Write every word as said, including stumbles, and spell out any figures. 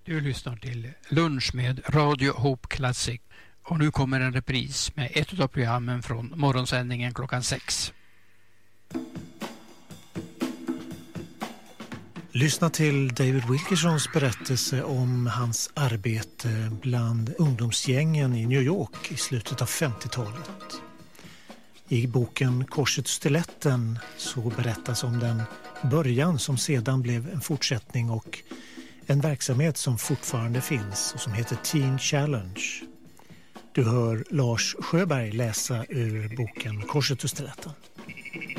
Du lyssnar till Lunch med Radio Hope Classic och nu kommer en repris med ett av programmen från morgonsändningen klockan sex. Lyssna till David Wilkersons berättelse om hans arbete bland ungdomsgängen i New York i slutet av femtiotalet. I boken Korset och stiletten så berättas om den början som sedan blev en fortsättning och en verksamhet som fortfarande finns och som heter Teen Challenge. Du hör Lars Sjöberg läsa ur boken Korset och stiletten.